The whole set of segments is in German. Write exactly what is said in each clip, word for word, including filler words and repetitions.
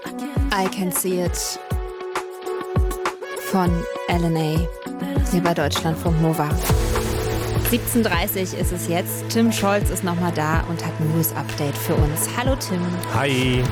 I Can See It von L N A hier bei Deutschlandfunk Nova. siebzehn Uhr dreißig ist es jetzt. Tim Scholz ist nochmal da und hat ein News-Update für uns. Hallo Tim. Hi.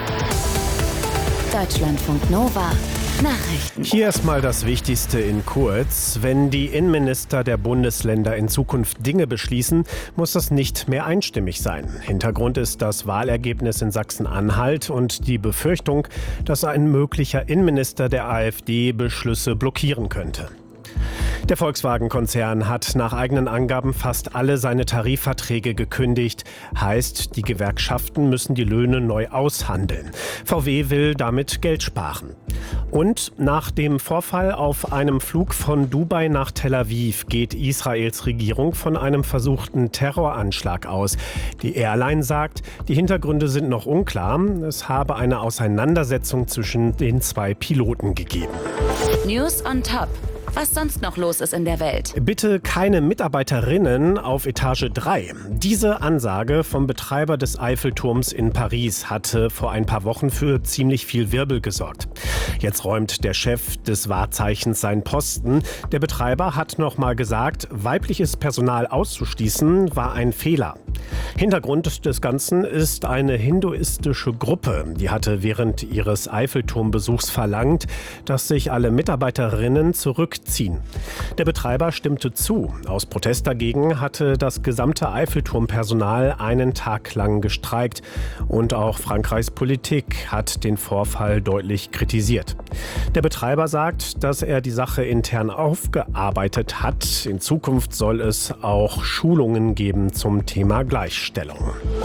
Deutschlandfunk Nova. Nachrichten. Hier erstmal das Wichtigste in kurz. Wenn die Innenminister der Bundesländer in Zukunft Dinge beschließen, muss das nicht mehr einstimmig sein. Hintergrund ist das Wahlergebnis in Sachsen-Anhalt und die Befürchtung, dass ein möglicher Innenminister der AfD Beschlüsse blockieren könnte. Der Volkswagen-Konzern hat nach eigenen Angaben fast alle seine Tarifverträge gekündigt. Heißt, die Gewerkschaften müssen die Löhne neu aushandeln. V W will damit Geld sparen. Und nach dem Vorfall auf einem Flug von Dubai nach Tel Aviv geht Israels Regierung von einem versuchten Terroranschlag aus. Die Airline sagt, die Hintergründe sind noch unklar. Es habe eine Auseinandersetzung zwischen den zwei Piloten gegeben. News on Top. Was sonst noch los ist in der Welt. Bitte keine Mitarbeiterinnen auf Etage drei. Diese Ansage vom Betreiber des Eiffelturms in Paris hatte vor ein paar Wochen für ziemlich viel Wirbel gesorgt. Jetzt räumt der Chef des Wahrzeichens seinen Posten. Der Betreiber hat noch mal gesagt, weibliches Personal auszuschließen war ein Fehler. Hintergrund des Ganzen ist eine hinduistische Gruppe. Die hatte während ihres Eiffelturmbesuchs verlangt, dass sich alle Mitarbeiterinnen zurückziehen. Der Betreiber stimmte zu. Aus Protest dagegen hatte das gesamte Eiffelturmpersonal einen Tag lang gestreikt. Und auch Frankreichs Politik hat den Vorfall deutlich kritisiert. Der Betreiber sagt, dass er die Sache intern aufgearbeitet hat. In Zukunft soll es auch Schulungen geben zum Thema Gleichstellung.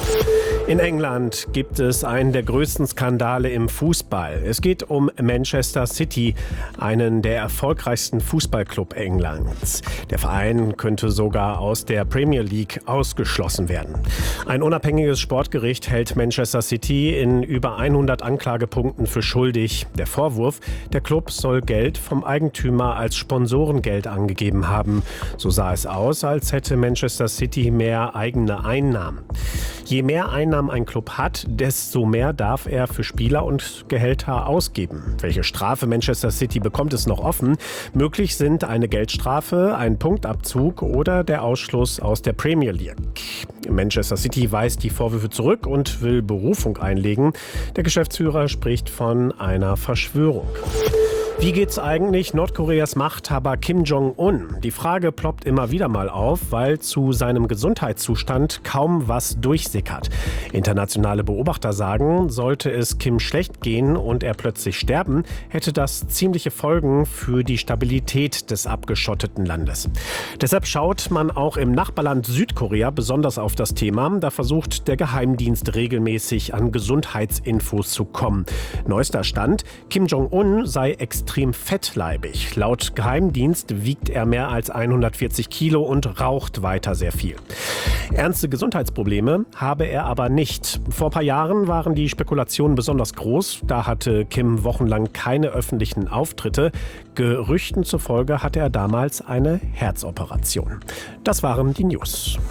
In England gibt es einen der größten Skandale im Fußball. Es geht um Manchester City, einen der erfolgreichsten Fußballclub Englands. Der Verein könnte sogar aus der Premier League ausgeschlossen werden. Ein unabhängiges Sportgericht hält Manchester City in über hundert Anklagepunkten für schuldig. Der Vorwurf, der Club soll Geld vom Eigentümer als Sponsorengeld angegeben haben. So sah es aus, als hätte Manchester City mehr eigene Einnahmen. Je mehr Einnahmen ein Club hat, desto mehr darf er für Spieler und Gehälter ausgeben. Welche Strafe Manchester City bekommt, ist noch offen. Möglich sind eine Geldstrafe, ein Punktabzug oder der Ausschluss aus der Premier League. Manchester City weist die Vorwürfe zurück und will Berufung einlegen. Der Geschäftsführer spricht von einer Verschwörung. Wie geht's eigentlich Nordkoreas Machthaber Kim Jong-un? Die Frage ploppt immer wieder mal auf, weil zu seinem Gesundheitszustand kaum was durchsickert. Internationale Beobachter sagen, sollte es Kim schlecht gehen und er plötzlich sterben, hätte das ziemliche Folgen für die Stabilität des abgeschotteten Landes. Deshalb schaut man auch im Nachbarland Südkorea besonders auf das Thema. Da versucht der Geheimdienst regelmäßig an Gesundheitsinfos zu kommen. Neuester Stand: Kim Jong-un sei extrem extrem fettleibig. Laut Geheimdienst wiegt er mehr als hundertvierzig Kilo und raucht weiter sehr viel. Ernste Gesundheitsprobleme habe er aber nicht. Vor ein paar Jahren waren die Spekulationen besonders groß. Da hatte Kim wochenlang keine öffentlichen Auftritte. Gerüchten zufolge hatte er damals eine Herzoperation. Das waren die News.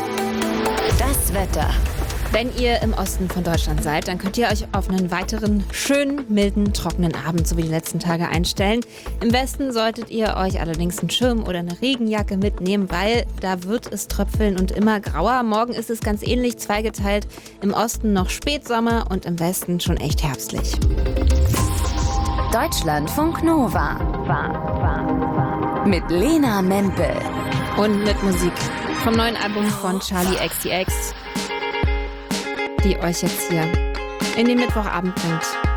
Das Wetter. Wenn ihr im Osten von Deutschland seid, dann könnt ihr euch auf einen weiteren schönen, milden, trockenen Abend so wie die letzten Tage einstellen. Im Westen solltet ihr euch allerdings einen Schirm oder eine Regenjacke mitnehmen, weil da wird es tröpfeln und immer grauer. Morgen ist es ganz ähnlich zweigeteilt. Im Osten noch Spätsommer und im Westen schon echt herbstlich. Deutschlandfunk Nova. Mit Lena Mempel. Und mit Musik vom neuen Album von Charli X C X, die euch jetzt hier in den Mittwochabend bringt.